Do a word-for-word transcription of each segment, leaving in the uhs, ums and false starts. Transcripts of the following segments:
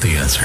the answer.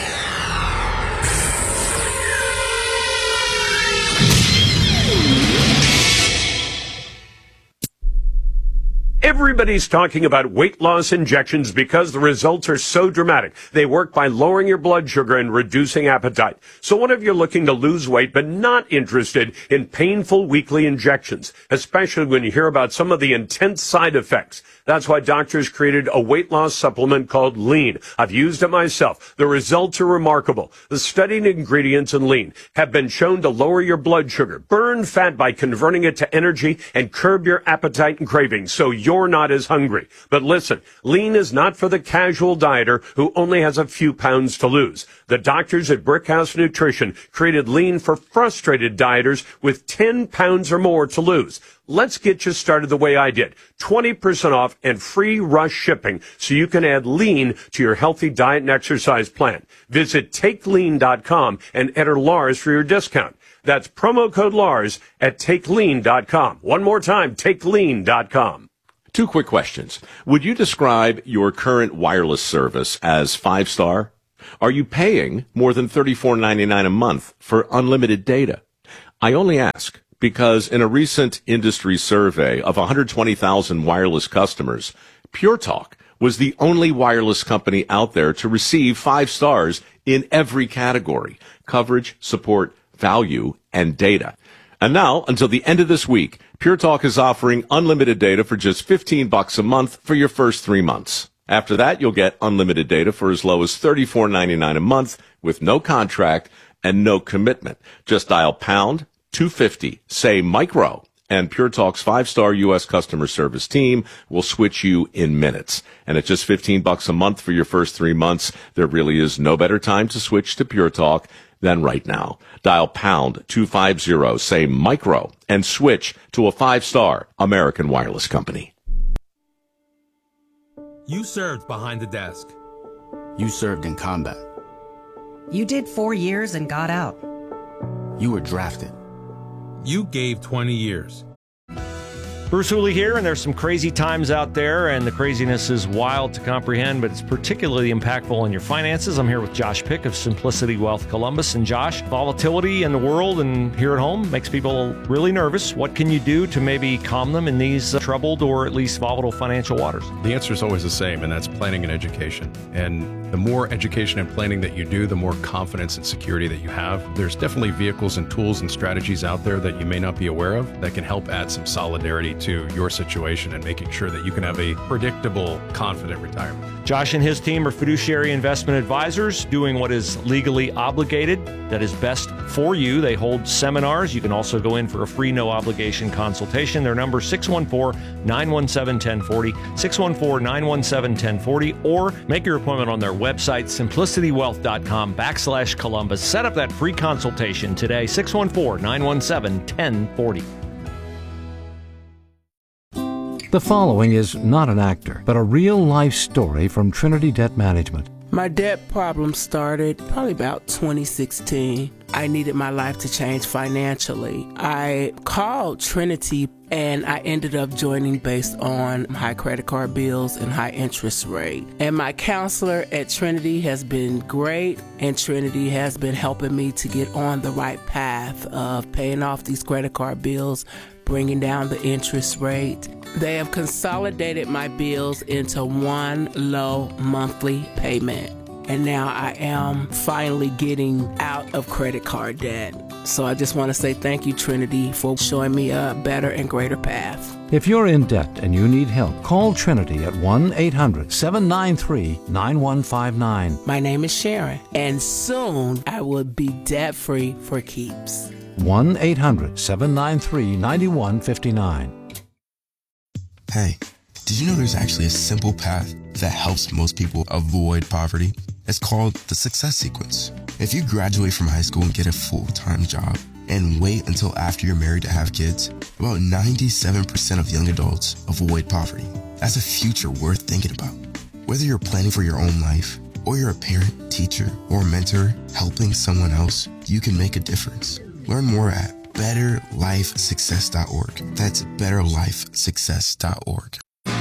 Everybody's talking about weight loss injections because the results are so dramatic. They work by lowering your blood sugar and reducing appetite. So what if you're looking to lose weight but not interested in painful weekly injections, especially when you hear about some of the intense side effects? That's why doctors created a weight loss supplement called Lean. I've used it myself. The results are remarkable. The studied ingredients in Lean have been shown to lower your blood sugar, burn fat by converting it to energy, and curb your appetite and cravings so you're not as hungry. But listen, Lean is not for the casual dieter who only has a few pounds to lose. The doctors at Brickhouse Nutrition created Lean for frustrated dieters with ten pounds or more to lose. Let's get you started the way I did. twenty percent off and free rush shipping so you can add Lean to your healthy diet and exercise plan. Visit take lean dot com and enter Lars for your discount. That's promo code Lars at take lean dot com. One more time, take lean dot com. Two quick questions. Would you describe your current wireless service as five-star? Are you paying more than thirty-four ninety-nine a month for unlimited data? I only ask because in a recent industry survey of one hundred twenty thousand wireless customers, Pure Talk was the only wireless company out there to receive five stars in every category: coverage, support, value, and data. And now, until the end of this week, Pure Talk is offering unlimited data for just fifteen bucks a month for your first three months. After that, you'll get unlimited data for as low as thirty-four ninety-nine a month with no contract and no commitment. Just dial pound two fifty, say micro, and Pure Talk's five-star U S customer service team will switch you in minutes. And at just fifteen bucks a month for your first three months, there really is no better time to switch to Pure Talk than right now. Dial pound two fifty, say micro, and switch to a five-star American wireless company. You served behind the desk. You served in combat. You did four years and got out. You were drafted. You gave twenty years. Bruce Hooley here, and there's some crazy times out there, and the craziness is wild to comprehend, but it's particularly impactful on your finances. I'm here with Josh Pick of Simplicity Wealth Columbus. And Josh, volatility in the world and here at home makes people really nervous. What can you do to maybe calm them in these uh, troubled or at least volatile financial waters? The answer is always the same, and that's planning and education. And the more education and planning that you do, the more confidence and security that you have. There's definitely vehicles and tools and strategies out there that you may not be aware of that can help add some solidarity to your situation and making sure that you can have a predictable, confident retirement. Josh and his team are fiduciary investment advisors doing what is legally obligated, that is best for you. They hold seminars. You can also go in for a free, no-obligation consultation. Their number is six one four, nine one seven, one zero four zero, six one four, nine one seven, one zero four zero, or make your appointment on their website, simplicitywealth.com backslash Columbus. Set up that free consultation today, six one four, nine one seven, one zero four zero. The following is not an actor, but a real-life story from Trinity Debt Management. My debt problem started probably about twenty sixteen. I needed my life to change financially. I called Trinity and I ended up joining based on high credit card bills and high interest rate. And my counselor at Trinity has been great, and Trinity has been helping me to get on the right path of paying off these credit card bills, bringing down the interest rate. They have consolidated my bills into one low monthly payment. And now I am finally getting out of credit card debt. So I just want to say thank you, Trinity, for showing me a better and greater path. If you're in debt and you need help, call Trinity at one eight hundred, seven nine three, nine one five nine. My name is Sharon, and soon I will be debt-free for keeps. one eight hundred, seven nine three, nine one five nine. Hey, did you know there's actually a simple path that helps most people avoid poverty? It's called the Success Sequence. If you graduate from high school and get a full-time job and wait until after you're married to have kids, about ninety-seven percent of young adults avoid poverty. That's a future worth thinking about. Whether you're planning for your own life or you're a parent, teacher, or mentor helping someone else, you can make a difference. Learn more at better life success dot org. That's better life success dot org.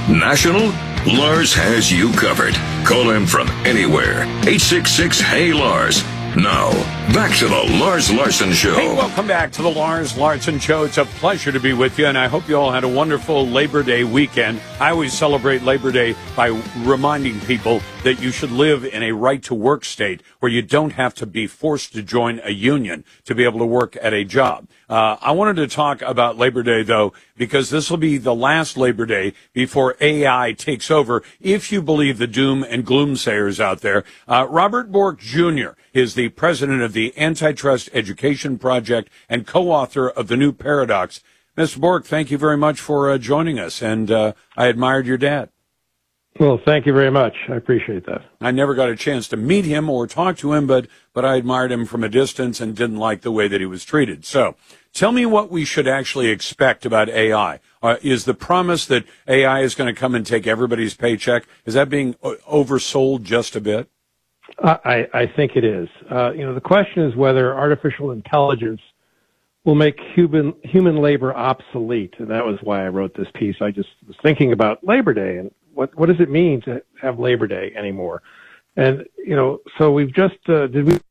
National? Lars has you covered. Call him from anywhere. eight six six, hey Lars. Now, back to the Lars Larson Show. Hey, welcome back to the Lars Larson Show. It's a pleasure to be with you, and I hope you all had a wonderful Labor Day weekend. I always celebrate Labor Day by reminding people that you should live in a right-to-work state where you don't have to be forced to join a union to be able to work at a job. Uh, I wanted to talk about Labor Day, though, because this will be the last Labor Day before A I takes over, if you believe the doom and gloom sayers out there. Uh, Robert Bork Junior is the president of the Antitrust Education Project and co-author of The New Paradox. Mister Bork, thank you very much for uh, joining us, and uh, I admired your dad. Well, thank you very much. I appreciate that. I never got a chance to meet him or talk to him, but but I admired him from a distance and didn't like the way that he was treated. So tell me what we should actually expect about A I. Uh, is the promise that A I is going to come and take everybody's paycheck, is that being o- oversold just a bit? Uh, I, I think it is. Uh, you know, the question is whether artificial intelligence will make human human labor obsolete, and that was why I wrote this piece. I just was thinking about Labor Day and what what does it mean to have Labor Day anymore? And you know, so we've just uh, did we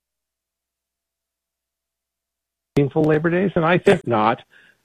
meaningful Labor Days, and I think not.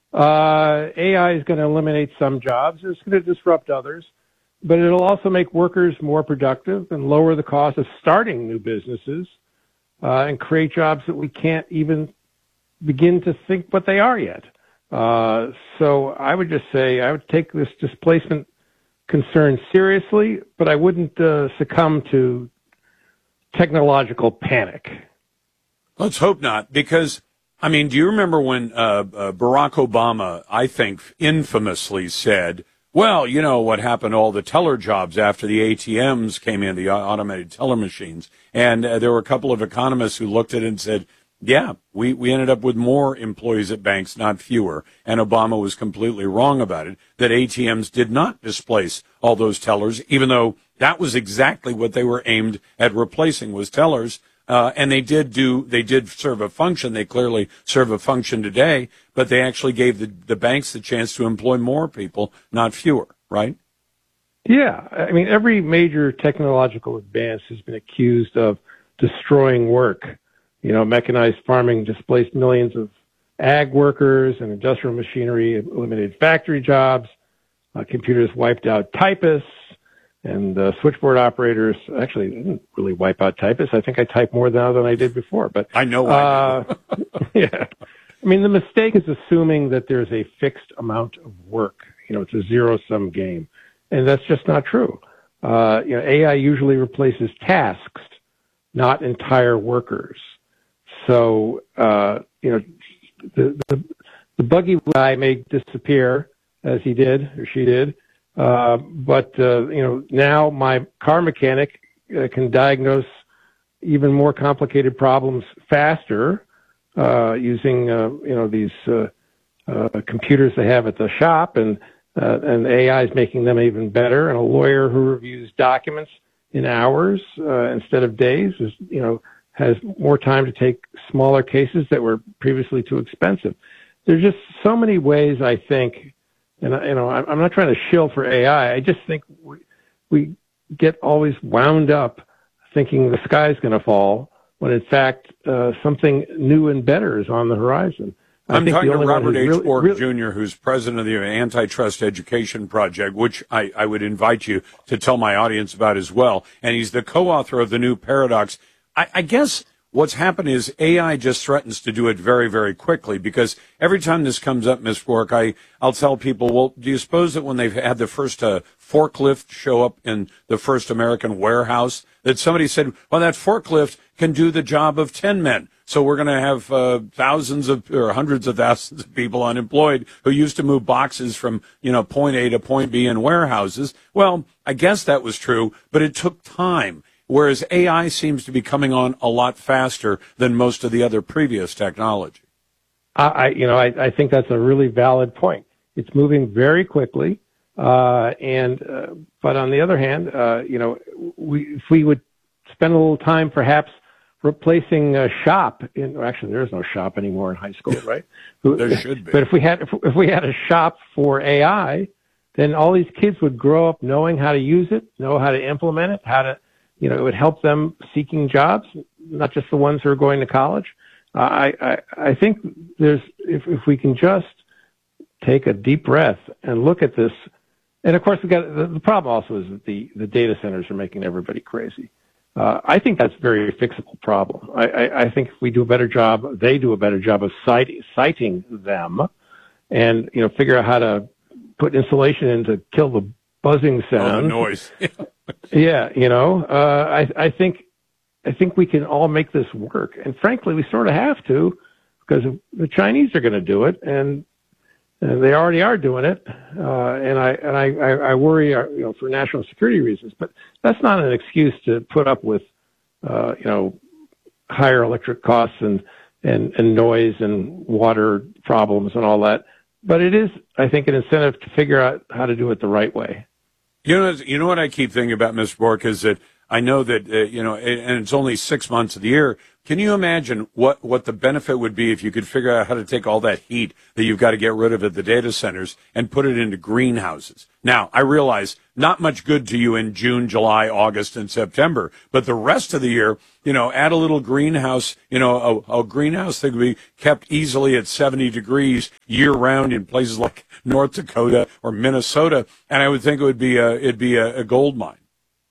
Uh, A I is going to eliminate some jobs. It's going to disrupt others. But it'll also make workers more productive and lower the cost of starting new businesses uh, and create jobs that we can't even begin to think what they are yet. Uh, so I would just say I would take this displacement concern seriously, but I wouldn't uh, succumb to technological panic. Let's hope not, because, I mean, do you remember when uh, uh, Barack Obama, I think, infamously said, well, you know what happened to all the teller jobs after the A T Ms came in, the automated teller machines. And uh, there were a couple of economists who looked at it and said, yeah, we, we ended up with more employees at banks, not fewer. And Obama was completely wrong about it, that A T Ms did not displace all those tellers, even though that was exactly what they were aimed at replacing, was tellers. Uh, and they did do, they did serve a function. They clearly serve a function today, but they actually gave the, the banks the chance to employ more people, not fewer, right? Yeah. I mean, every major technological advance has been accused of destroying work. You know, mechanized farming displaced millions of ag workers, and industrial machinery eliminated factory jobs. Uh, computers wiped out typists. And uh, switchboard operators actually didn't really wipe out typists. I think I type more now than I did before. But I know. Uh, I know. Yeah. I mean, the mistake is assuming that there's a fixed amount of work. You know, it's a zero-sum game. And that's just not true. Uh, you know, A I usually replaces tasks, not entire workers. So, uh, you know, the, the, the buggy guy may disappear, as he did, or she did. Uh, but, uh, you know, now my car mechanic uh, can diagnose even more complicated problems faster, uh, using, uh, you know, these, uh, uh, computers they have at the shop, and, uh, and A I is making them even better. And a lawyer who reviews documents in hours, uh, instead of days is, you know, has more time to take smaller cases that were previously too expensive. There's just so many ways, I think. And, you know, I'm not trying to shill for A I. I just think we, we get always wound up thinking the sky's going to fall when, in fact, uh, something new and better is on the horizon. I I'm think talking the to only Robert one H. who's Bork really, really, Junior, who's president of the Antitrust Education Project, which I, I would invite you to tell my audience about as well. And he's the co-author of The New Paradox. I, I guess what's happened is A I just threatens to do it very, very quickly, because every time this comes up, Miz Bork, I, I'll tell people, well, do you suppose that when they've had the first uh, forklift show up in the first American warehouse, that somebody said, well, that forklift can do the job of ten men. So we're going to have uh, thousands of or hundreds of thousands of people unemployed who used to move boxes from, you know, point A to point B in warehouses. Well, I guess that was true, but it took time. Whereas A I seems to be coming on a lot faster than most of the other previous technology. I, you know, I, I think that's a really valid point. It's moving very quickly, uh, and uh, but on the other hand, uh, you know, we, if we would spend a little time, perhaps replacing a shop in. Well, actually, there is no shop anymore in high school, right? There should be. But if we had if, if we had a shop for A I then all these kids would grow up knowing how to use it, know how to implement it, how to, you know, it would help them seeking jobs, not just the ones who are going to college. Uh, I, I, I think there's, if, if we can just take a deep breath and look at this, and of course we got, the, the problem also is that the, the data centers are making everybody crazy. Uh, I think that's a very fixable problem. I, I, I think if we do a better job, they do a better job of citing, citing them and, you know, figure out how to put insulation in to kill the buzzing sound. Oh, the noise. Yeah, you know, uh, I, I think, I think we can all make this work. And frankly, we sort of have to, because the Chinese are going to do it, and, and they already are doing it. Uh, and I, and I, I, I worry, uh, you know, for national security reasons, but that's not an excuse to put up with, uh, you know, higher electric costs and, and, and noise and water problems and all that. But it is, I think, an incentive to figure out how to do it the right way. You know, you know what I keep thinking about, Mister Bork, is that I know that, uh, you know, and it's only six months of the year. Can you imagine what, what the benefit would be if you could figure out how to take all that heat that you've got to get rid of at the data centers and put it into greenhouses? Now, I realize not much good to you in June, July, August, and September, but the rest of the year, you know, add a little greenhouse, you know, a, a greenhouse that could be kept easily at seventy degrees year round in places like North Dakota or Minnesota, and I would think it would be a, it'd be a, a gold mine.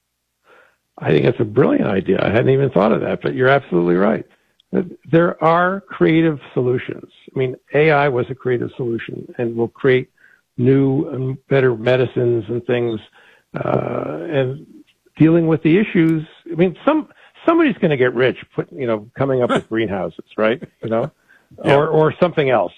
I think it's a brilliant idea. I hadn't even thought of that, but you're absolutely right. There are creative solutions. I mean, A I was a creative solution and will create new and better medicines and things, uh, and dealing with the issues. I mean, some, somebody's going to get rich, put, you know, coming up with greenhouses, right? You know, Yeah. or, or something else.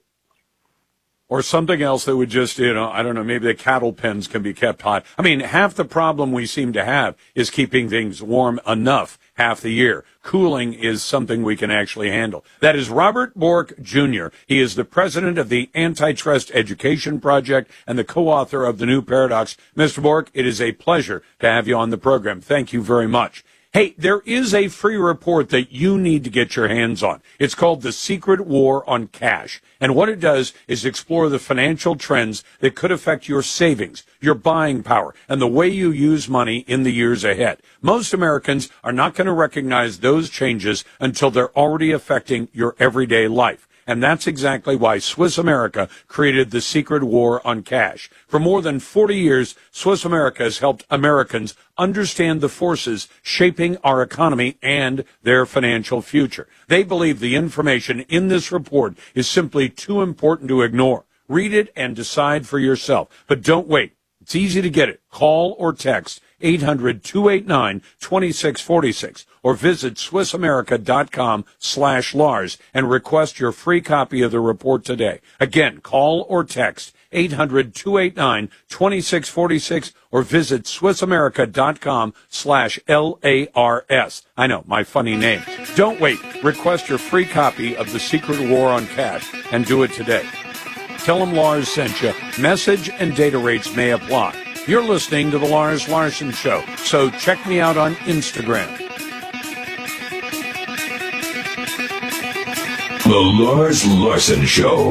Or something else that would just, you know, I don't know, maybe the cattle pens can be kept hot. I mean, half the problem we seem to have is keeping things warm enough half the year. Cooling is something we can actually handle. That is Robert Bork, Junior He is the president of the Antitrust Education Project and the co-author of The New Paradox. Mister Bork, it is a pleasure to have you on the program. Thank you very much. Hey, there is a free report that you need to get your hands on. It's called The Secret War on Cash. And what it does is explore the financial trends that could affect your savings, your buying power, and the way you use money in the years ahead. Most Americans are not going to recognize those changes until they're already affecting your everyday life. And that's exactly why Swiss America created the Secret War on Cash. For more than forty years, Swiss America has helped Americans understand the forces shaping our economy and their financial future. They believe the information in this report is simply too important to ignore. Read it and decide for yourself. But don't wait. It's easy to get it. Call or text eight hundred, two eight nine, two six four six or visit SwissAmerica.com slash Lars and request your free copy of the report today. Again, call or text eight hundred, two eight nine, two six four six or visit SwissAmerica.com slash L A R S. I know, my funny name. Don't wait. Request your free copy of The Secret War on Cash and do it today. Tell them Lars sent you. Message and data rates may apply. You're listening to The Lars Larson Show, so check me out on Instagram. The Lars Larson Show.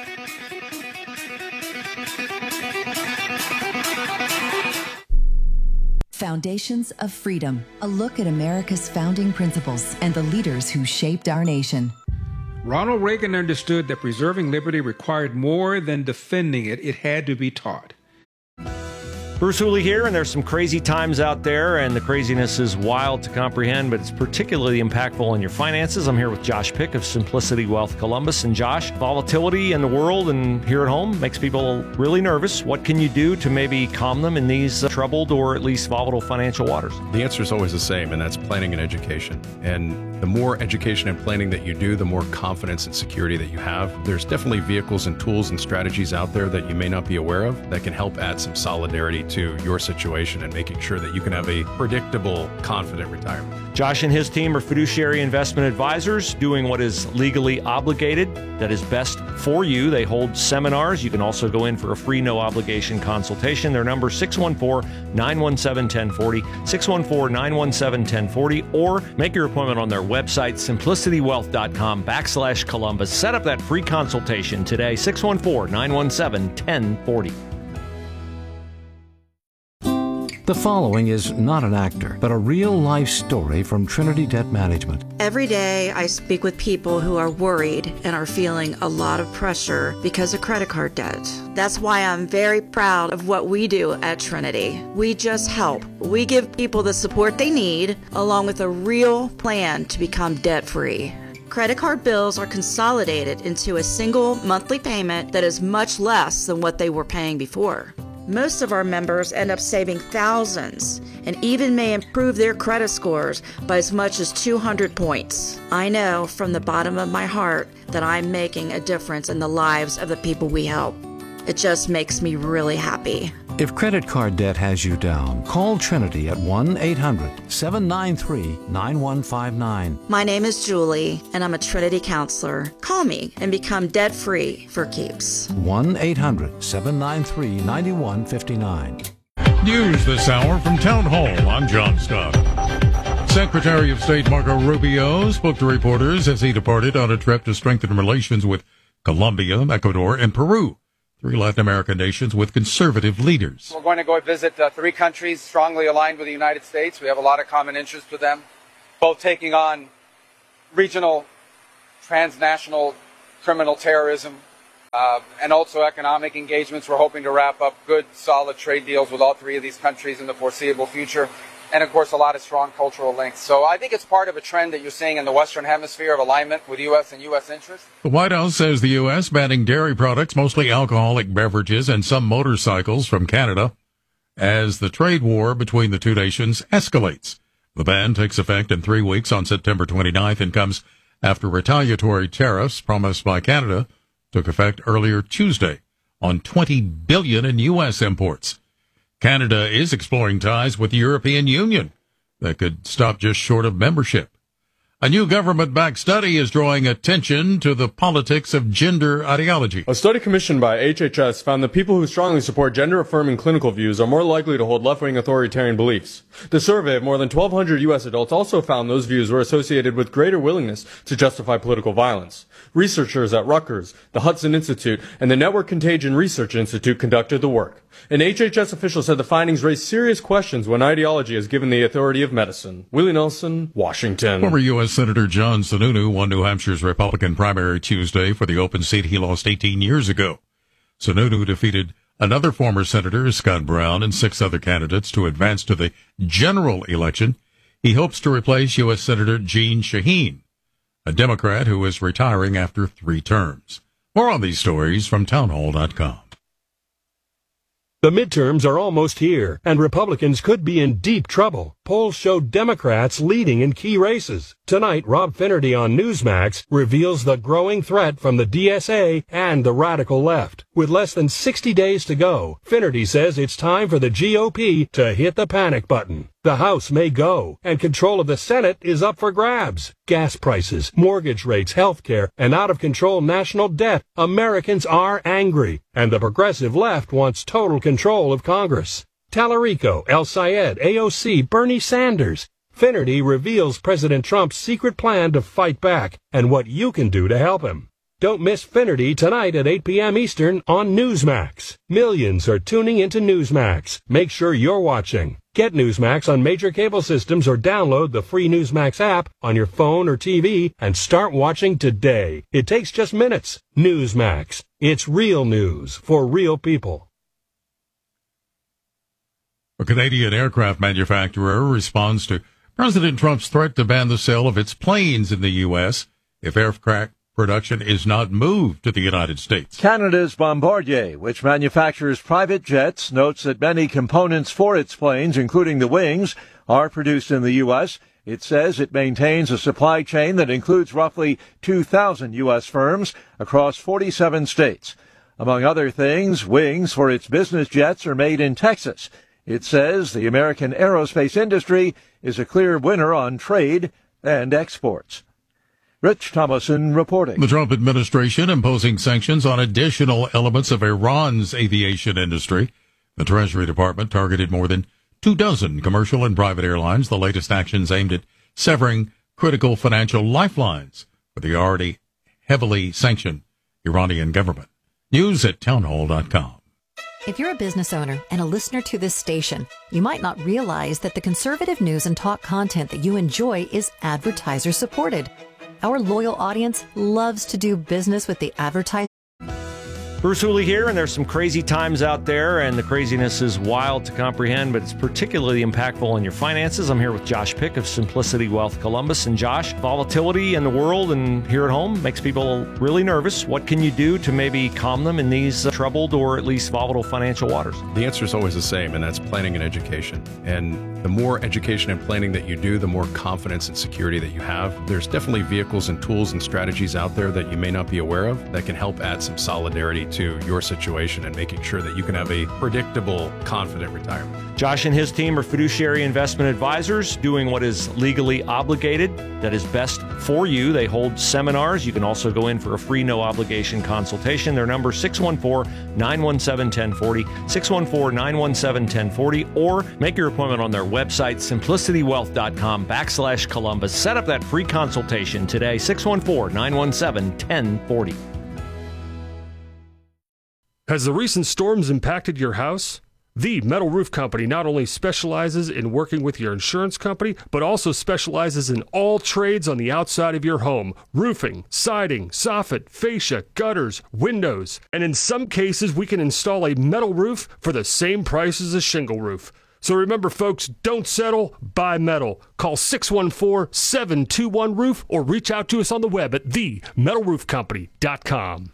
Foundations of Freedom, a look at America's founding principles and the leaders who shaped our nation. Ronald Reagan understood that preserving liberty required more than defending it. It had to be taught. Bruce Hooley here, and there's some crazy times out there, and the craziness is wild to comprehend, but it's particularly impactful on your finances. I'm here with Josh Pick of Simplicity Wealth Columbus. And Josh, volatility in the world and here at home makes people really nervous. What can you do to maybe calm them in these uh, troubled or at least volatile financial waters? The answer is always the same, and that's planning and education. And the more education and planning that you do, the more confidence and security that you have. There's definitely vehicles and tools and strategies out there that you may not be aware of that can help add some solidarity to your situation and making sure that you can have a predictable, confident retirement. Josh and his team are fiduciary investment advisors doing what is legally obligated, that is best for you. They hold seminars. You can also go in for a free no-obligation consultation. Their number six one four, nine one seven, one zero four zero, six one four, nine one seven, one zero four zero, or make your appointment on their website, simplicitywealth.com backslash Columbus. Set up that free consultation today, six one four, nine one seven, one zero four zero. The following is not an actor, but a real-life story from Trinity Debt Management. Every day I speak with people who are worried and are feeling a lot of pressure because of credit card debt. That's why I'm very proud of what we do at Trinity. We just help. We give people the support they need, along with a real plan to become debt-free. Credit card bills are consolidated into a single monthly payment that is much less than what they were paying before. Most of our members end up saving thousands and even may improve their credit scores by as much as two hundred points. I know from the bottom of my heart that I'm making a difference in the lives of the people we help. It just makes me really happy. If credit card debt has you down, call Trinity at one eight hundred seven nine three nine one five nine. My name is Julie, and I'm a Trinity counselor. Call me and become debt-free for keeps. one eight hundred seven nine three nine one five nine. News this hour from Town Hall. I'm John Scott. Secretary of State Marco Rubio spoke to reporters as he departed on a trip to strengthen relations with Colombia, Ecuador, and Peru, three Latin American nations with conservative leaders. We're going to go visit uh, three countries strongly aligned with the United States. We have a lot of common interests with them, both taking on regional, transnational criminal terrorism, uh, and also economic engagements. We're hoping to wrap up good, solid trade deals with all three of these countries in the foreseeable future. And, of course, a lot of strong cultural links. So I think it's part of a trend that you're seeing in the Western Hemisphere of alignment with U S and U S interests. The White House says the U S banning dairy products, mostly alcoholic beverages, and some motorcycles from Canada as the trade war between the two nations escalates. The ban takes effect in three weeks on September twenty-ninth and comes after retaliatory tariffs promised by Canada took effect earlier Tuesday on twenty billion dollars in U S imports. Canada is exploring ties with the European Union that could stop just short of membership. A new government-backed study is drawing attention to the politics of gender ideology. A study commissioned by H H S found that people who strongly support gender-affirming clinical views are more likely to hold left-wing authoritarian beliefs. The survey of more than twelve hundred U S adults also found those views were associated with greater willingness to justify political violence. Researchers at Rutgers, the Hudson Institute, and the Network Contagion Research Institute conducted the work. An H H S official said the findings raise serious questions when ideology is given the authority of medicine. Willie Nelson, Washington. Former U S Senator John Sununu won New Hampshire's Republican primary Tuesday for the open seat he lost eighteen years ago. Sununu defeated another former senator, Scott Brown, and six other candidates to advance to the general election. He hopes to replace U S Senator Jeanne Shaheen, a Democrat who is retiring after three terms. More on these stories from townhall dot com. The midterms are almost here, and Republicans could be in deep trouble. Polls show Democrats leading in key races. Tonight, Rob Finnerty on Newsmax reveals the growing threat from the D S A and the radical left. With less than sixty days to go, Finnerty says it's time for the G O P to hit the panic button. The House may go, and control of the Senate is up for grabs. Gas prices, mortgage rates, health care, and out-of-control national debt. Americans are angry, and the progressive left wants total control of Congress. Tallarico, El Sayed, A O C, Bernie Sanders. Finnerty reveals President Trump's secret plan to fight back and what you can do to help him. Don't miss Finnerty tonight at eight p.m. Eastern on Newsmax. Millions are tuning into Newsmax. Make sure you're watching. Get Newsmax on major cable systems or download the free Newsmax app on your phone or T V and start watching today. It takes just minutes. Newsmax. It's real news for real people. A Canadian aircraft manufacturer responds to President Trump's threat to ban the sale of its planes in the U S if aircraft production is not moved to the United States. Canada's Bombardier, which manufactures private jets, notes that many components for its planes, including the wings, are produced in the U S. It says it maintains a supply chain that includes roughly two thousand U S firms across forty-seven states. Among other things, wings for its business jets are made in Texas. It says the American aerospace industry is a clear winner on trade and exports. Rich Thomason reporting. The Trump administration imposing sanctions on additional elements of Iran's aviation industry. The Treasury Department targeted more than two dozen commercial and private airlines. The latest actions aimed at severing critical financial lifelines for the already heavily sanctioned Iranian government. News at townhall dot com. If you're a business owner and a listener to this station, you might not realize that the conservative news and talk content that you enjoy is advertiser supported. Our loyal audience loves to do business with the advertiser. Bruce Hooley here, and there's some crazy times out there, and the craziness is wild to comprehend, but it's particularly impactful on your finances. I'm here with Josh Pick of Simplicity Wealth Columbus. And Josh, volatility in the world and here at home makes people really nervous. What can you do to maybe calm them in these uh, troubled or at least volatile financial waters? The answer is always the same, and that's planning and education. And the more education and planning that you do, the more confidence and security that you have. There's definitely vehicles and tools and strategies out there that you may not be aware of that can help add some solidarity to your situation and making sure that you can have a predictable, confident retirement. Josh and his team are fiduciary investment advisors doing what is legally obligated, that is best for you. They hold seminars. You can also go in for a free, no obligation consultation. Their number six one four, nine one seven, one oh four oh, six one four, nine one seven, one oh four oh, or make your appointment on their website, simplicitywealth.com backslash Columbus. Set up that free consultation today, six one four, nine one seven, one oh four oh. Has the recent storms impacted your house? The Metal Roof Company not only specializes in working with your insurance company, but also specializes in all trades on the outside of your home. Roofing, siding, soffit, fascia, gutters, windows. And in some cases, we can install a metal roof for the same price as a shingle roof. So remember, folks, don't settle, buy metal. Call six one four, seven two one, roof or reach out to us on the web at the metal roof company dot com.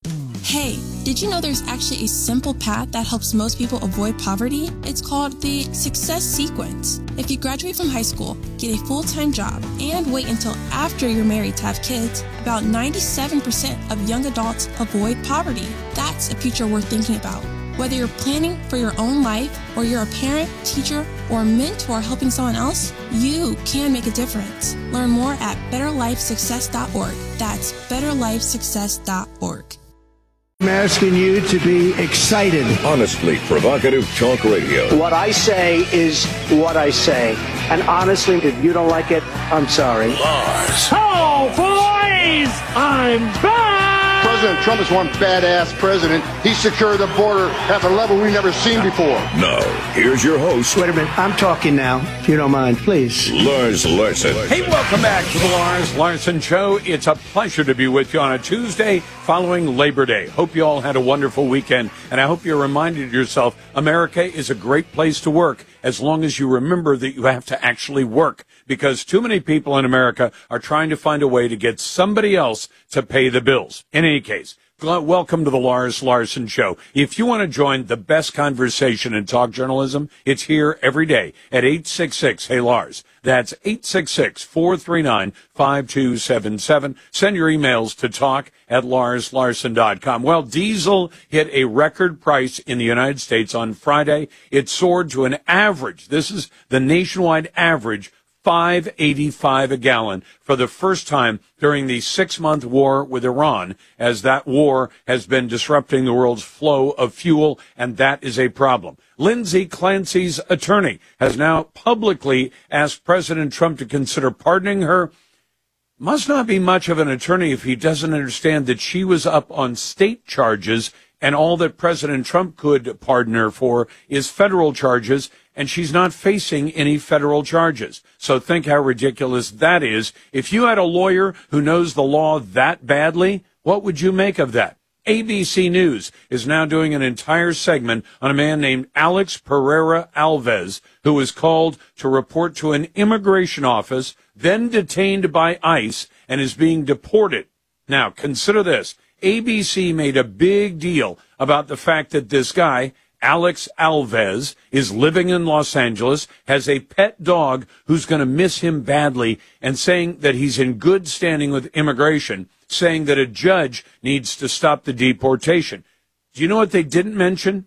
Hey, did you know there's actually a simple path that helps most people avoid poverty? It's called the Success Sequence. If you graduate from high school, get a full-time job, and wait until after you're married to have kids, about ninety-seven percent of young adults avoid poverty. That's a future worth thinking about. Whether you're planning for your own life, or you're a parent, teacher, or mentor helping someone else, you can make a difference. Learn more at better life success dot org. That's better life success dot org. I'm asking you to be excited. Honestly provocative talk radio. What I say is what I say. And honestly, if you don't like it, I'm sorry. Lars. Oh, boys! I'm back! President Trump is one badass president. He secured the border at a level we've never seen before. Now, here's your host. Wait a minute. I'm talking now, if you don't mind, please. Lars Larson. Hey, welcome back to the Lars Larson Show. It's a pleasure to be with you on a Tuesday following Labor Day. Hope you all had a wonderful weekend, and I hope you're reminded yourself America is a great place to work as long as you remember that you have to actually work, because too many people in America are trying to find a way to get somebody else to pay the bills. In any case, welcome to the Lars Larson Show. If you want to join the best conversation in talk journalism, it's here every day at eight six six, hey Lars. That's eight six six, four three nine, five two seven seven. Send your emails to talk at lars larson dot com. Well, diesel hit a record price in the United States on Friday. It soared to an average. This is the nationwide average, five eighty-five a gallon for the first time during the six-month war with Iran, as that war has been disrupting the world's flow of fuel, and that is a problem. Lindsay Clancy's attorney has now publicly asked President Trump to consider pardoning her. Must not be much of an attorney if he doesn't understand that she was up on state charges, and all that President Trump could pardon her for is federal charges, and she's not facing any federal charges. So think how ridiculous that is. If you had a lawyer who knows the law that badly, what would you make of that? A B C News is now doing an entire segment on a man named Alex Pereira Alves, who was called to report to an immigration office, then detained by ICE, and is being deported. Now, consider this. A B C made a big deal about the fact that this guy, Alex Alves, is living in Los Angeles, has a pet dog who's going to miss him badly, and saying that he's in good standing with immigration, saying that a judge needs to stop the deportation. Do you know what they didn't mention?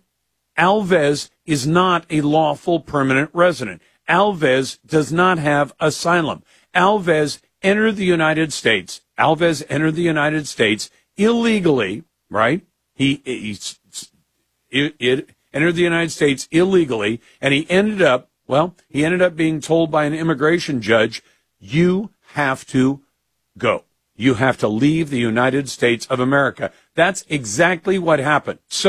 Alves is not a lawful permanent resident. Alves does not have asylum. Alves entered the United States. Alves entered the United States illegally, right? He, he it, it entered the United States illegally, and he ended up, well, he ended up being told by an immigration judge, you have to go. You have to leave the United States of America. That's exactly what happened. So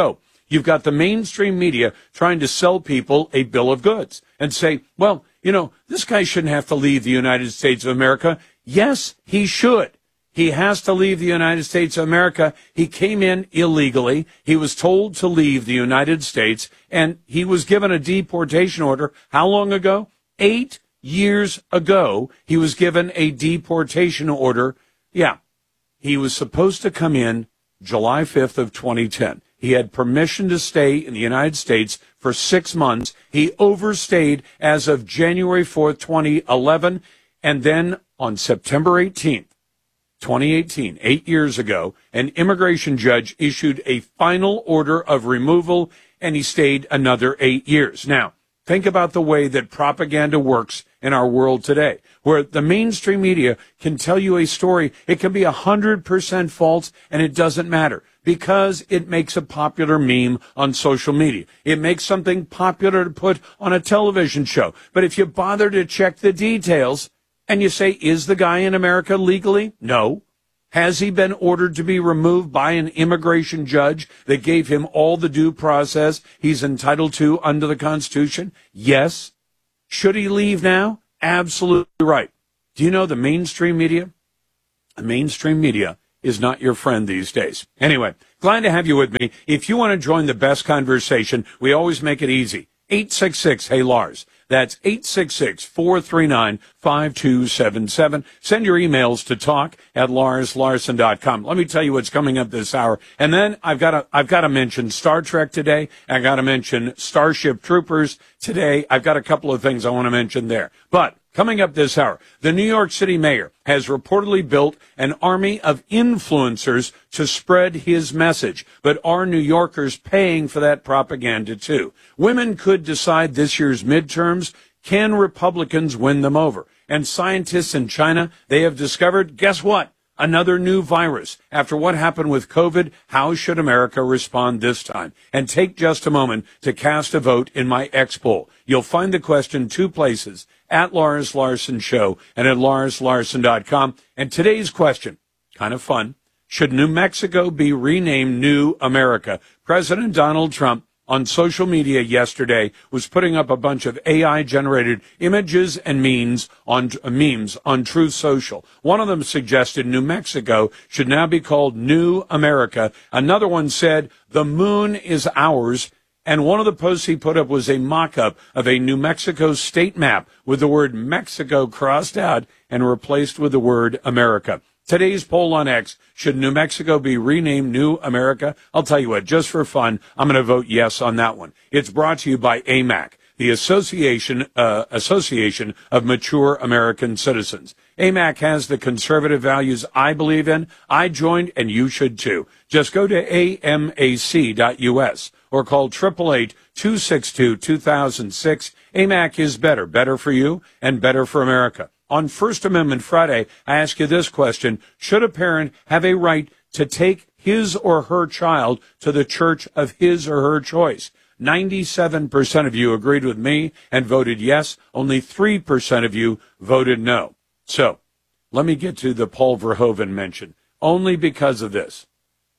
You've got the mainstream media trying to sell people a bill of goods and say, well, you know, this guy shouldn't have to leave the United States of America. Yes, he should. He has to leave the United States of America. He came in illegally. He was told to leave the United States, and he was given a deportation order. How long ago? Eight years ago, he was given a deportation order. Yeah, he was supposed to come in July fifth of twenty ten. He had permission to stay in the United States for six months. He overstayed as of January fourth, twenty eleven, and then on September eighteenth, twenty eighteen, eight years ago, an immigration judge issued a final order of removal, and he stayed another eight years. Now, think about the way that propaganda works in our world today, where the mainstream media can tell you a story. It can be one hundred percent false, and it doesn't matter because it makes a popular meme on social media. It makes something popular to put on a television show. But if you bother to check the details and you say, is the guy in America legally? No. Has he been ordered to be removed by an immigration judge that gave him all the due process he's entitled to under the Constitution? Yes. Should he leave now? Absolutely right. Do you know the mainstream media? The mainstream media is not your friend these days. Anyway, glad to have you with me. If you want to join the best conversation, we always make it easy. eight six six, hey Lars. That's eight six six, four three nine, five two seven seven. Send your emails to talk at lars larson dot com. Let me tell you what's coming up this hour. And then I've got to, I've got to mention Star Trek today. I got to mention Starship Troopers today. I've got a couple of things I want to mention there. But coming up this hour, the New York City mayor has reportedly built an army of influencers to spread his message. But are New Yorkers paying for that propaganda too? Women could decide this year's midterms. Can Republicans win them over? And scientists in China, they have discovered, guess what? Another new virus. After what happened with COVID, how should America respond this time? And take just a moment to cast a vote in my X poll. You'll find the question two places, at Lars Larson Show and at lars larson dot com. And today's question, kind of fun, should New Mexico be renamed New America? President Donald Trump on social media yesterday was putting up a bunch of A I-generated images and memes on uh, memes on Truth Social. One of them suggested New Mexico should now be called New America. Another one said the moon is ours. And one of the posts he put up was a mock-up of a New Mexico state map with the word Mexico crossed out and replaced with the word America. Today's poll on X, should New Mexico be renamed New America? I'll tell you what, just for fun, I'm going to vote yes on that one. It's brought to you by A M A C, the Association uh, Association of Mature American Citizens. A M A C has the conservative values I believe in. I joined, and you should too. Just go to A M A C dot U S or call eight eight eight, two six two, two thousand six. A M A C is better, better for you and better for America. On First Amendment Friday, I ask you this question. Should a parent have a right to take his or her child to the church of his or her choice? ninety-seven percent of you agreed with me and voted yes. Only three percent of you voted no. So, let me get to the Paul Verhoeven mention. Only because of this.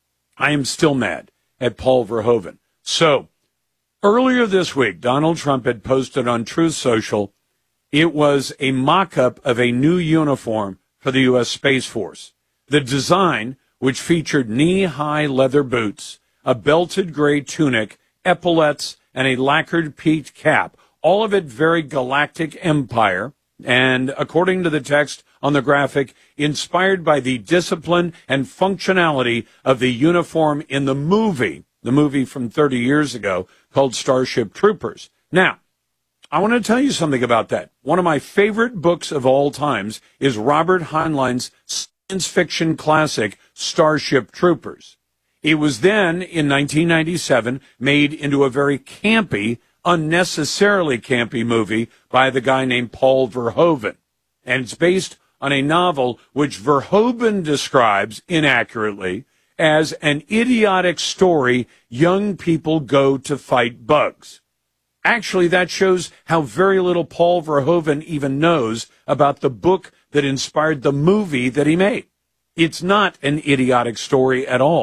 I am still mad at Paul Verhoeven. So, earlier this week, Donald Trump had posted on Truth Social, it was a mock-up of a new uniform for the U S Space Force. The design, which featured knee-high leather boots, a belted gray tunic, epaulettes, and a lacquered peaked cap, all of it very galactic empire, and according to the text on the graphic, inspired by the discipline and functionality of the uniform in the movie, the movie from thirty years ago called Starship Troopers. Now, I want to tell you something about that. One of my favorite books of all times is Robert Heinlein's science fiction classic, Starship Troopers. It was then, in nineteen ninety-seven, made into a very campy, unnecessarily campy movie by the guy named Paul Verhoeven. And it's based on a novel which Verhoeven describes inaccurately as an idiotic story young people go to fight bugs. Actually, that shows how very little Paul Verhoeven even knows about the book that inspired the movie that he made. It's not an idiotic story at all.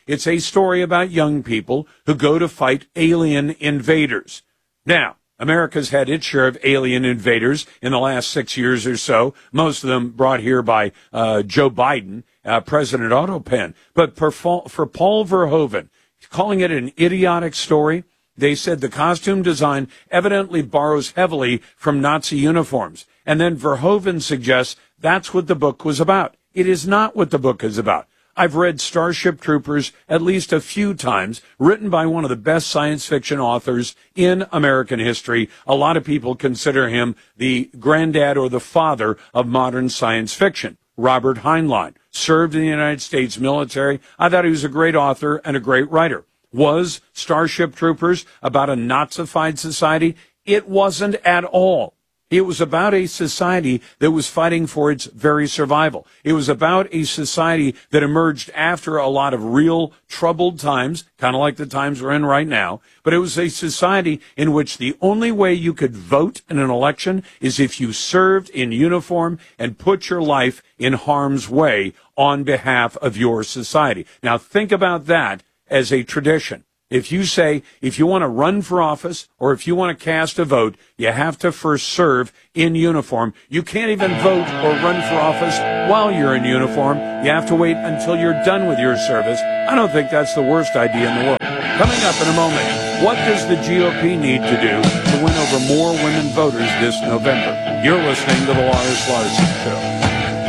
It's a story about young people who go to fight alien invaders. Now, America's had its share of alien invaders in the last six years or so, most of them brought here by uh, Joe Biden, uh, President Otto Penn. But for, for Paul Verhoeven, calling it an idiotic story, they said the costume design evidently borrows heavily from Nazi uniforms. And then Verhoeven suggests that's what the book was about. It is not what the book is about. I've read Starship Troopers at least a few times, written by one of the best science fiction authors in American history. A lot of people consider him the granddad or the father of modern science fiction. Robert Heinlein served in the United States military. I thought he was a great author and a great writer. Was Starship Troopers about a Nazified society? It wasn't at all. It was about a society that was fighting for its very survival. It was about a society that emerged after a lot of real troubled times, kind of like the times we're in right now. But it was a society in which the only way you could vote in an election is if you served in uniform and put your life in harm's way on behalf of your society. Now think about that as a tradition. If you say, if you want to run for office or if you want to cast a vote, you have to first serve in uniform. You can't even vote or run for office while you're in uniform. You have to wait until you're done with your service. I don't think that's the worst idea in the world. Coming up in a moment, what does the G O P need to do to win over more women voters this November? You're listening to the Lars Larson Show.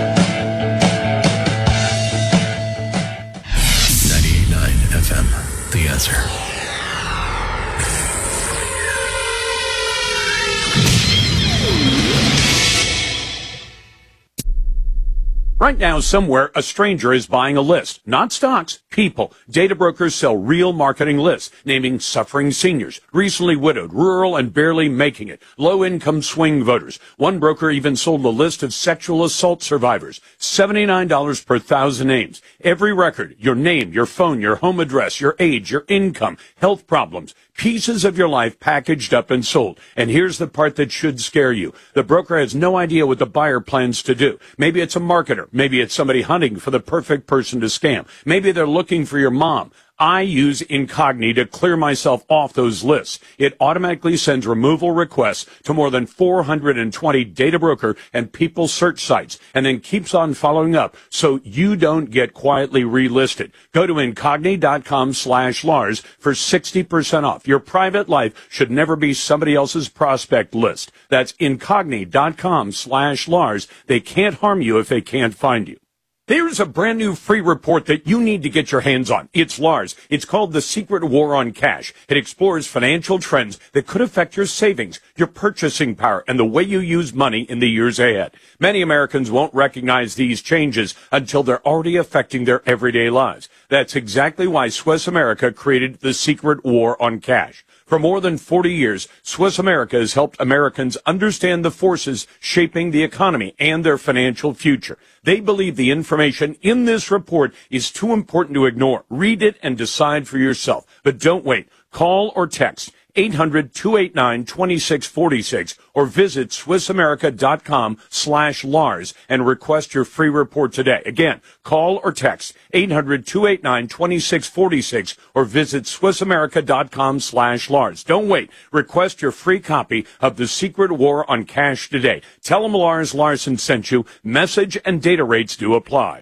F M, The Answer. Right now, somewhere, a stranger is buying a list. Not stocks, people. Data brokers sell real marketing lists, naming suffering seniors, recently widowed, rural and barely making it, low-income swing voters. One broker even sold a list of sexual assault survivors. seventy-nine dollars per thousand names. Every record, your name, your phone, your home address, your age, your income, health problems, pieces of your life packaged up and sold. And here's the part that should scare you. The broker has no idea what the buyer plans to do. Maybe it's a marketer. Maybe it's somebody hunting for the perfect person to scam. Maybe they're looking for your mom. I use Incogni to clear myself off those lists. It automatically sends removal requests to more than four hundred twenty data broker and people search sites, and then keeps on following up so you don't get quietly relisted. Go to Incogni.com slash Lars for sixty percent off. Your private life should never be somebody else's prospect list. That's Incogni.com slash Lars. They can't harm you if they can't find you. There's a brand new free report that you need to get your hands on. It's Lars. It's called The Secret War on Cash. It explores financial trends that could affect your savings, your purchasing power, and the way you use money in the years ahead. Many Americans won't recognize these changes until they're already affecting their everyday lives. That's exactly why Swiss America created The Secret War on Cash. For more than forty years, Swiss America has helped Americans understand the forces shaping the economy and their financial future. They believe the information in this report is too important to ignore. Read it and decide for yourself. But don't wait. Call or text eight hundred, two eight nine, two six four six or visit SwissAmerica.com slash Lars and request your free report today. Again, call or text eight hundred, two eight nine, two six four six or visit SwissAmerica.com slash Lars. Don't wait. Request your free copy of The Secret War on Cash today. Tell them Lars Larson sent you. Message and data rates do apply.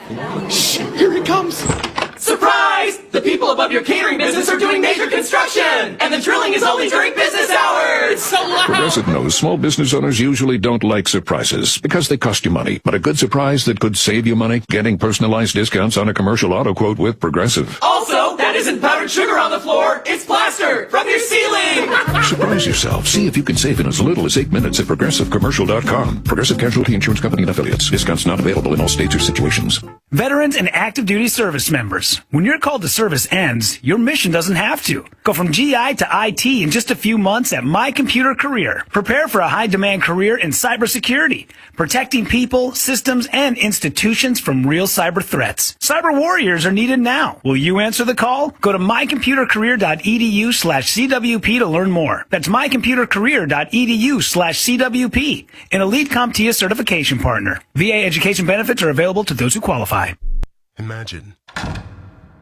Shh, here he comes. Surprise! The people above your catering business are doing major construction, and the drilling is only during business hours. So loud. Progressive knows small business owners usually don't like surprises because they cost you money. But a good surprise that could save you money, getting personalized discounts on a commercial auto quote with Progressive. Also, that isn't powdered sugar on the floor. It's plaster from your ceiling. Surprise yourself. See if you can save in as little as eight minutes at Progressive Commercial dot com. Progressive Casualty Insurance Company and Affiliates. Discounts not available in all states or situations. Veterans and active duty service members. When your call to service ends, your mission doesn't have to. Go from G I to I T in just a few months at My Computer Career. Prepare for a high-demand career in cybersecurity, protecting people, systems, and institutions from real cyber threats. Cyber warriors are needed now. Will you answer the call? Go to mycomputercareer.edu slash CWP to learn more. That's mycomputercareer.edu slash CWP, an Elite CompTIA certification partner. V A education benefits are available to those who qualify. Imagine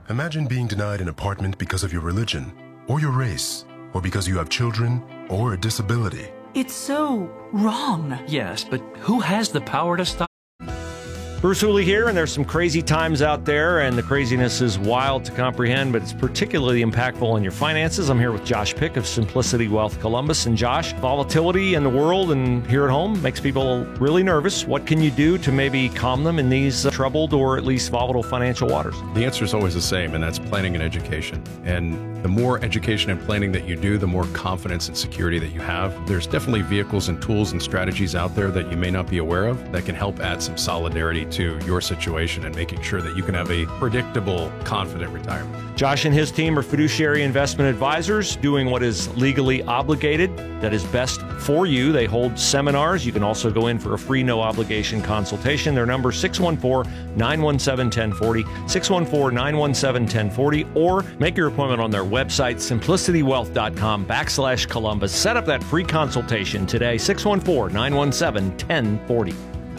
Imagine being denied an apartment because of your religion, or your race, or because you have children, or a disability. It's so wrong. Yes, but who has the power to stop? Bruce Hooley here, and there's some crazy times out there, and the craziness is wild to comprehend, but it's particularly impactful on your finances. I'm here with Josh Pick of Simplicity Wealth Columbus. And Josh, volatility in the world and here at home makes people really nervous. What can you do to maybe calm them in these uh, troubled or at least volatile financial waters? The answer is always the same, and that's planning and education. And the more education and planning that you do, the more confidence and security that you have. There's definitely vehicles and tools and strategies out there that you may not be aware of that can help add some solidarity to your situation and making sure that you can have a predictable, confident retirement. Josh and his team are fiduciary investment advisors doing what is legally obligated, that is best for you. They hold seminars. You can also go in for a free, no obligation consultation. Their number is six one four, nine one seven, one oh four oh, six one four, nine one seven, one oh four oh, or make your appointment on their website, simplicitywealth.com backslash Columbus. Set up that free consultation today, six one four, nine one seven, one oh four oh.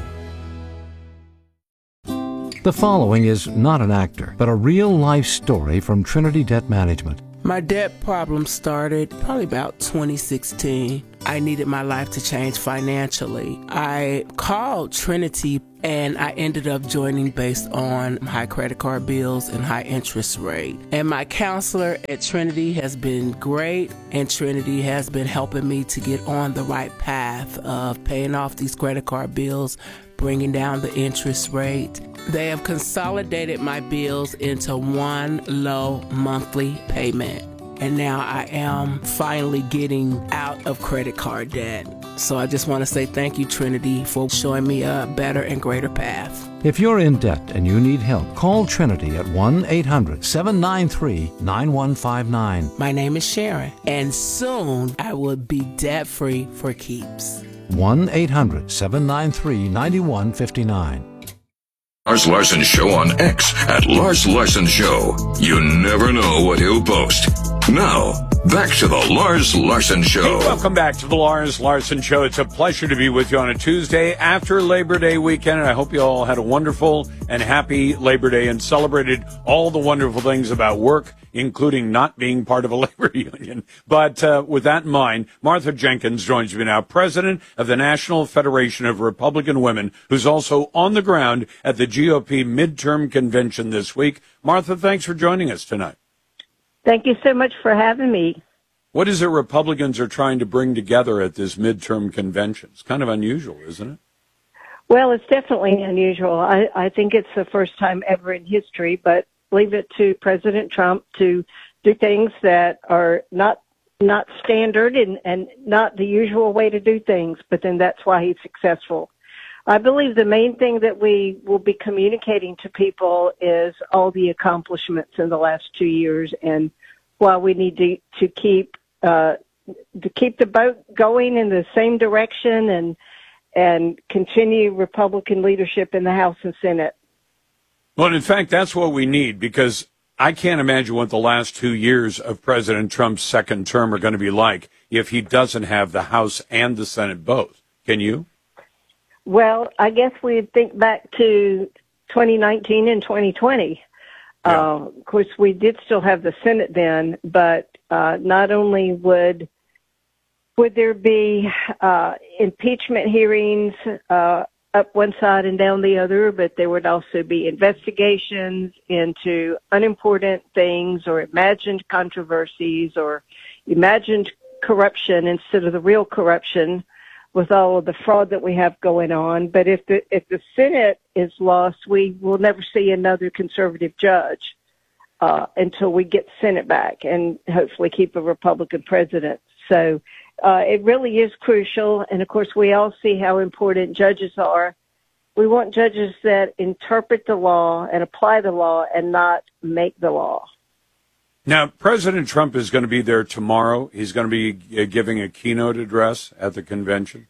The following is not an actor, but a real-life story from Trinity Debt Management. My debt problem started probably about twenty sixteen. I needed my life to change financially. I called Trinity and I ended up joining based on high credit card bills and high interest rate. And my counselor at Trinity has been great, and Trinity has been helping me to get on the right path of paying off these credit card bills, bringing down the interest rate. They have consolidated my bills into one low monthly payment. And now I am finally getting out of credit card debt. So I just want to say thank you, Trinity, for showing me a better and greater path. If you're in debt and you need help, call Trinity at one eight hundred, seven nine three, nine one five nine. My name is Sharon, and soon I will be debt-free for keeps. one eight hundred, seven nine three, nine one five nine. Lars Larson Show on X at Lars Larson Show. You never know what he'll post. Now, back to the Lars Larson Show. Hey, welcome back to the Lars Larson Show. It's a pleasure to be with you on a Tuesday after Labor Day weekend, and I hope you all had a wonderful and happy Labor Day and celebrated all the wonderful things about work, including not being part of a labor union. But uh, with that in mind, Martha Jenkins joins me now, president of the National Federation of Republican Women, who's also on the ground at the G O P midterm convention this week. Martha, thanks for joining us tonight. Thank you so much for having me. What is it Republicans are trying to bring together at this midterm convention? It's kind of unusual, isn't it? Well, it's definitely unusual. I, I think it's the first time ever in history, but leave it to President Trump to do things that are not not standard and, and not the usual way to do things, but then that's why he's successful. I believe the main thing that we will be communicating to people is all the accomplishments in the last two years and why we need to, to keep uh, to keep the boat going in the same direction and and continue Republican leadership in the House and Senate. Well, in fact, that's what we need, because I can't imagine what the last two years of President Trump's second term are going to be like if he doesn't have the House and the Senate both. Can you? Well, I guess we'd think back to twenty nineteen and twenty twenty. Yeah. Uh, of course, we did still have the Senate then, but uh, not only would would there be uh, impeachment hearings uh, up one side and down the other, but there would also be investigations into unimportant things or imagined controversies or imagined corruption instead of the real corruption, with all of the fraud that we have going on. But if the if the Senate is lost, we will never see another conservative judge uh, until we get Senate back and hopefully keep a Republican president. So uh, it really is crucial. And, of course, we all see how important judges are. We want judges that interpret the law and apply the law and not make the law. Now, President Trump is going to be there tomorrow. He's going to be giving a keynote address at the convention.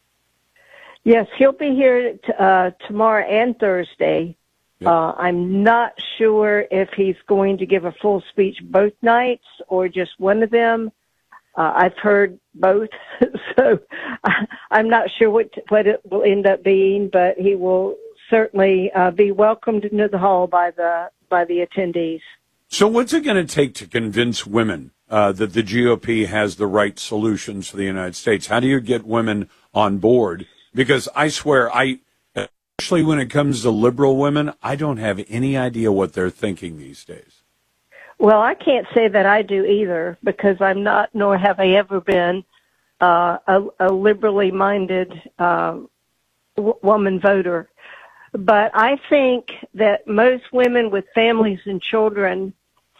Yes, he'll be here t- uh, tomorrow and Thursday. Yep. Uh, I'm not sure if he's going to give a full speech both nights or just one of them. Uh, I've heard both, so I, I'm not sure what what it will end up being, but he will certainly uh, be welcomed into the hall by the by the attendees. So what's it going to take to convince women uh, that the G O P has the right solutions for the United States? How do you get women on board? Because I swear, I especially when it comes to liberal women, I don't have any idea what they're thinking these days. Well, I can't say that I do either, because I'm not, nor have I ever been, uh, a, a liberally minded uh, w- woman voter. But I think that most women with families and children,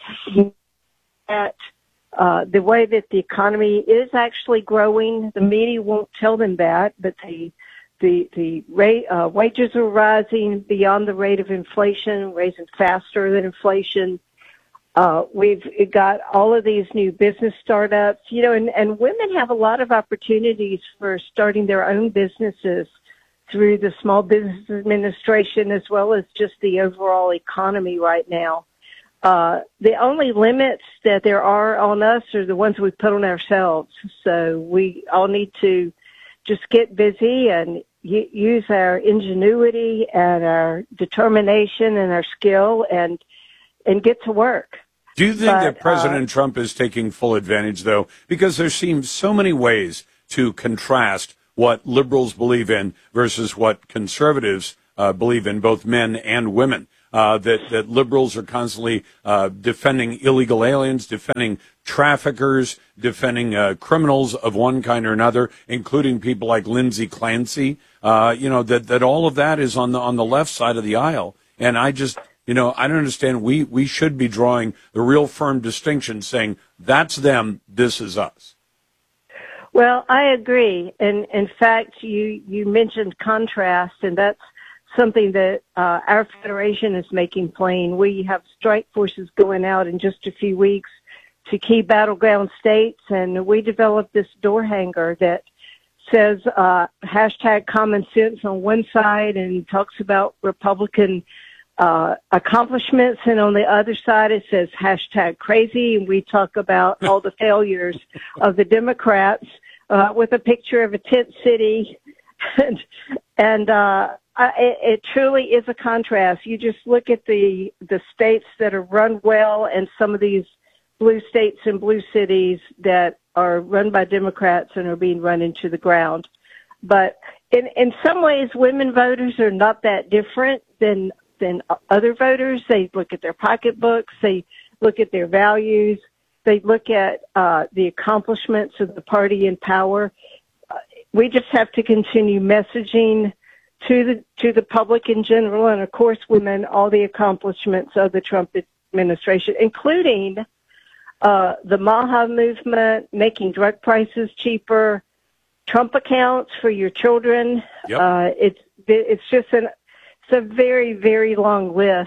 that uh, the way that the economy is actually growing, the media won't tell them that, but the the the rate uh, wages are rising beyond the rate of inflation, rising faster than inflation. Uh, we've got all of these new business startups, you know, and, and women have a lot of opportunities for starting their own businesses through the Small Business Administration, as well as just the overall economy right now. Uh, the only limits that there are on us are the ones we put on ourselves. So we all need to just get busy and y- use our ingenuity and our determination and our skill and and get to work. Do you think but, that President uh, Trump is taking full advantage, though? Because there seems so many ways to contrast what liberals believe in versus what conservatives uh, believe in, both men and women. Uh, that, that liberals are constantly uh, defending illegal aliens, defending traffickers, defending uh, criminals of one kind or another, including people like Lindsey Clancy. Uh, you know, that, that all of that is on the on the left side of the aisle. And I just, you know, I don't understand. We, we should be drawing the real firm distinction, saying that's them, this is us. Well, I agree. And in fact, you, you mentioned contrast, and that's something that uh, our federation is making plain. We have strike forces going out in just a few weeks to key battleground states, and we developed this door hanger that says uh, hashtag common sense on one side and talks about Republican uh, accomplishments, and on the other side it says hashtag crazy, and we talk about all the failures of the Democrats uh, with a picture of a tent city. and, and uh, I, it, it truly is a contrast. You just look at the the states that are run well and some of these blue states and blue cities that are run by Democrats and are being run into the ground. But in in some ways, women voters are not that different than than other voters. They look at their pocketbooks. They look at their values. They look at uh, the accomplishments of the party in power. Uh, we just have to continue messaging to the to the public in general, and of course women, all the accomplishments of the Trump administration, including uh, the MAHA movement, making drug prices cheaper, Trump accounts for your children. Yep. Uh, it's it's just an it's a very, very long list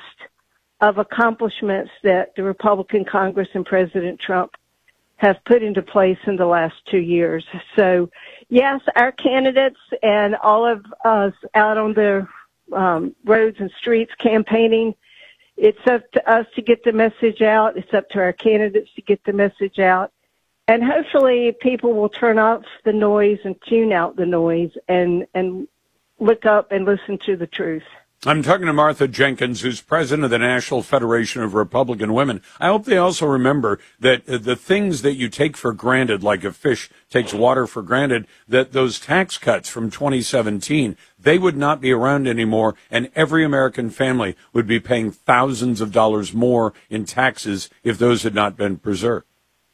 of accomplishments that the Republican Congress and President Trump have put into place in the last two years. So, yes, our candidates and all of us out on the um, roads and streets campaigning, it's up to us to get the message out. It's up to our candidates to get the message out. And hopefully people will turn off the noise and tune out the noise and, and look up and listen to the truth. I'm talking to Martha Jenkins, who's president of the National Federation of Republican Women. I hope they also remember that the things that you take for granted, like a fish takes water for granted, that those tax cuts from twenty seventeen, they would not be around anymore, and every American family would be paying thousands of dollars more in taxes if those had not been preserved.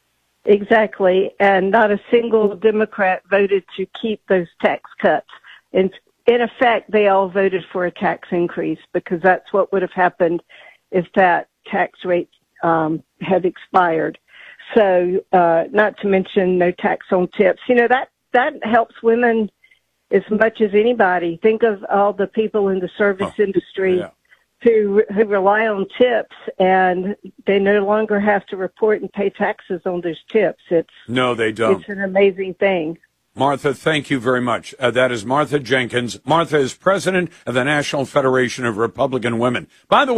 Exactly, and not a single Democrat voted to keep those tax cuts. And in effect, they all voted for a tax increase because that's what would have happened if that tax rate um, had expired. So, uh, not to mention no tax on tips. You know, that, that helps women as much as anybody. Think of all the people in the service oh, industry yeah. who who rely on tips, and they no longer have to report and pay taxes on those tips. It's no, they don't. It's an amazing thing. Martha, thank you very much. Uh, that is Martha Jenkins. Martha is president of the National Federation of Republican Women. By the way,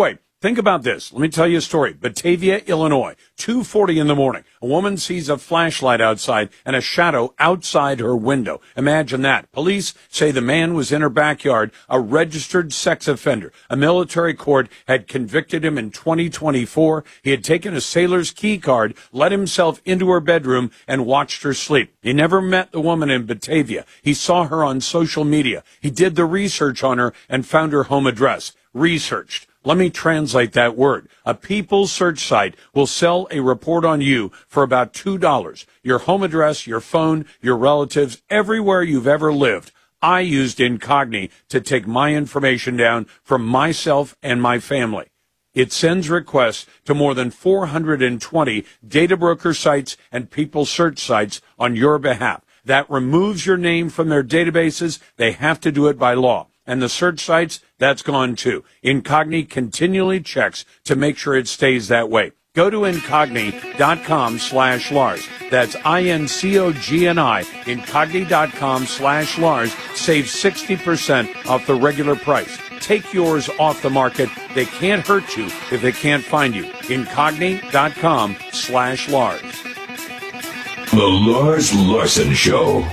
Think about this. Let me tell you a story. Batavia, Illinois, two forty in the morning. A woman sees a flashlight outside and a shadow outside her window. Imagine that. Police say the man was in her backyard, a registered sex offender. A military court had convicted him in twenty twenty-four. He had taken a sailor's key card, let himself into her bedroom, and watched her sleep. He never met the woman in Batavia. He saw her on social media. He did the research on her and found her home address. Researched. Let me translate that word. A People search site will sell a report on you for about two dollars. Your home address, your phone, your relatives, everywhere you've ever lived. I used Incogni to take my information down from myself and my family. It sends requests to more than four hundred twenty data broker sites and People search sites on your behalf. That removes your name from their databases. They have to do it by law. And the search sites, that's gone too. Incogni continually checks to make sure it stays that way. Go to Incogni.com slash Lars. That's I-N-C-O-G-N-I, Incogni.com slash Lars. Save sixty percent off the regular price. Take yours off the market. They can't hurt you if they can't find you. Incogni.com slash Lars. The Lars Larson Show.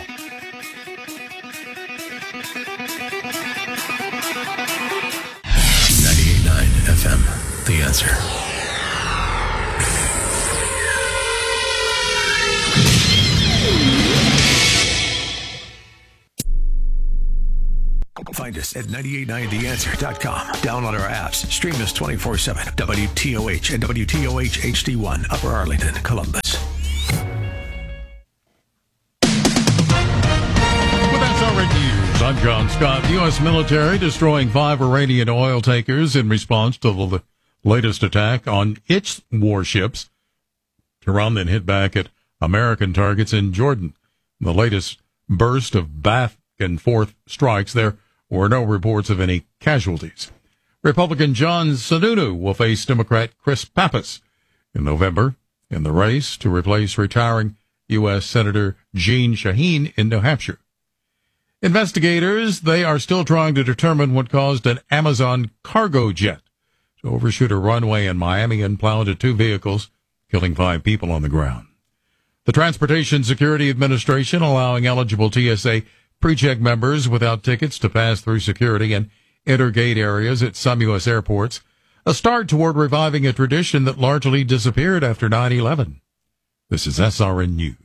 F M, The Answer. Find us at nine eight nine the answer dot com. Download our apps. Stream us twenty-four seven. W T O H and W T O H H D one, Upper Arlington, Columbus. With S R N News, I'm John Scott. The U S military destroying five Iranian oil tankers in response to the latest attack on its warships. Tehran then hit back at American targets in Jordan. The latest burst of back and forth strikes. There were no reports of any casualties. Republican John Sununu will face Democrat Chris Pappas in November in the race to replace retiring U S Senator Jeanne Shaheen in New Hampshire. Investigators, they are still trying to determine what caused an Amazon cargo jet to overshoot a runway in Miami and plow into two vehicles, killing five people on the ground. The Transportation Security Administration allowing eligible T S A pre-check members without tickets to pass through security and enter gate areas at some U S airports, a start toward reviving a tradition that largely disappeared after nine eleven. This is S R N News.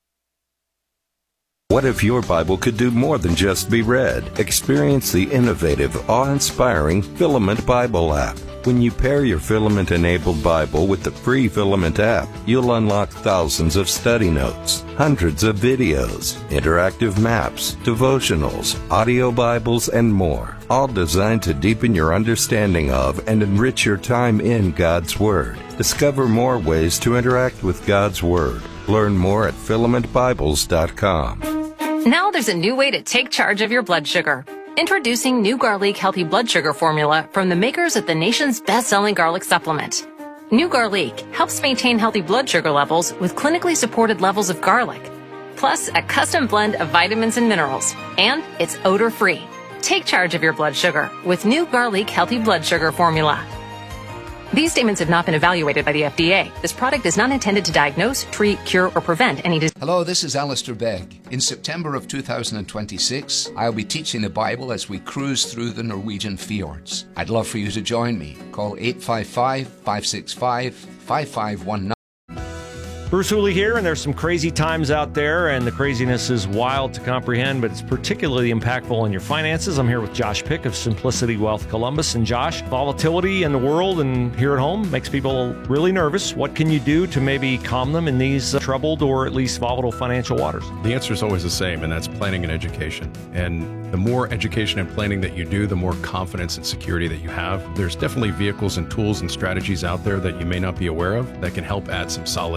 What if your Bible could do more than just be read? Experience the innovative, awe-inspiring Filament Bible app. When you pair your Filament-enabled Bible with the free Filament app, you'll unlock thousands of study notes, hundreds of videos, interactive maps, devotionals, audio Bibles, and more, all designed to deepen your understanding of and enrich your time in God's Word. Discover more ways to interact with God's Word. Learn more at filament bibles dot com. Now there's a new way to take charge of your blood sugar. Introducing New Garlic Healthy Blood Sugar Formula from the makers of the nation's best-selling garlic supplement. New Garlic helps maintain healthy blood sugar levels with clinically supported levels of garlic, plus a custom blend of vitamins and minerals, and it's odor-free. Take charge of your blood sugar with New Garlic Healthy Blood Sugar Formula. These statements have not been evaluated by the F D A. This product is not intended to diagnose, treat, cure, or prevent any disease. Hello, this is Alistair Begg. In September of two thousand twenty-six, I'll be teaching the Bible as we cruise through the Norwegian fjords. I'd love for you to join me. Call eight five five, five six five, five five one nine. Bruce Hooley here, and there's some crazy times out there, and the craziness is wild to comprehend, but it's particularly impactful on your finances. I'm here with Josh Pick of Simplicity Wealth Columbus. And Josh, volatility in the world and here at home makes people really nervous. What can you do to maybe calm them in these uh, troubled or at least volatile financial waters? The answer is always the same, and that's planning and education. And the more education and planning that you do, the more confidence and security that you have. There's definitely vehicles and tools and strategies out there that you may not be aware of that can help add some solidarity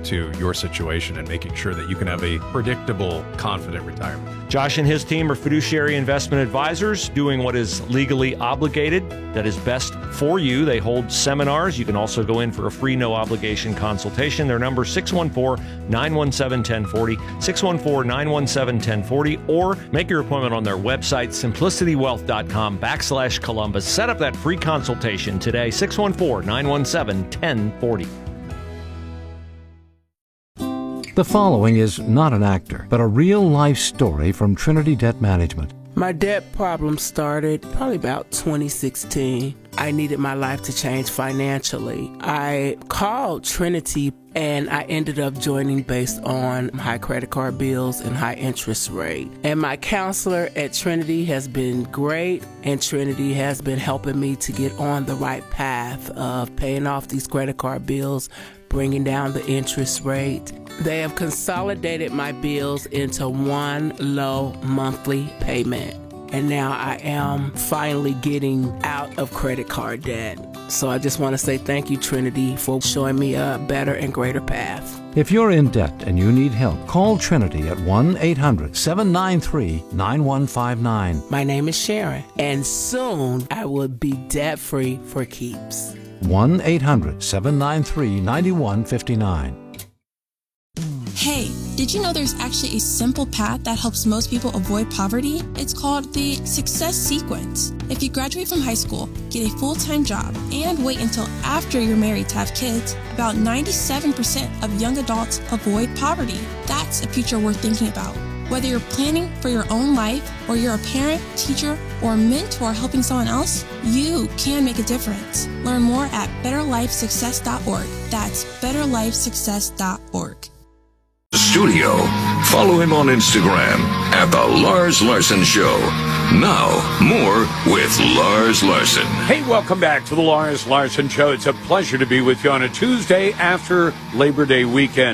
to your situation and making sure that you can have a predictable, confident retirement. Josh and his team are fiduciary investment advisors doing what is legally obligated, that is best for you. They hold seminars. You can also go in for a free no obligation consultation. Their number six one four, nine one seven, one zero four zero, six one four, nine one seven, one zero four zero, or make your appointment on their website, simplicitywealth.com backslash Columbus. Set up that free consultation today, six one four, nine one seven, one zero four zero. The following is not an actor, but a real-life story from Trinity Debt Management. My debt problem started probably about twenty sixteen. I needed my life to change financially. I called Trinity and I ended up joining based on high credit card bills and high interest rate. And my counselor at Trinity has been great, and Trinity has been helping me to get on the right path of paying off these credit card bills, bringing down the interest rate. They have consolidated my bills into one low monthly payment. And now I am finally getting out of credit card debt. So I just want to say thank you, Trinity, for showing me a better and greater path. If you're in debt and you need help, call Trinity at one eight hundred, seven nine three, nine one five nine. My name is Sharon, and soon I will be debt-free for keeps. one eight hundred, seven nine three, nine one five nine. Hey, did you know there's actually a simple path that helps most people avoid poverty? It's called the Success Sequence. If you graduate from high school, get a full-time job, and wait until after you're married to have kids, about ninety-seven percent of young adults avoid poverty. That's a future worth thinking about. Whether you're planning for your own life, or you're a parent, teacher, or mentor helping someone else, you can make a difference. Learn more at better life success dot org. That's better life success dot org. Studio. Follow him on Instagram at The Lars Larson Show. Now, more with Lars Larson. Hey, welcome back to The Lars Larson Show. It's a pleasure to be with you on a Tuesday after Labor Day weekend.